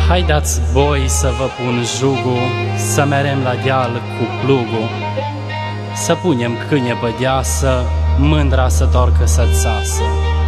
Haideați, boi, să vă pun jugul, să merem la deal cu plugul, să punem câine pe deasă, mândra să torcă să-ți sasă.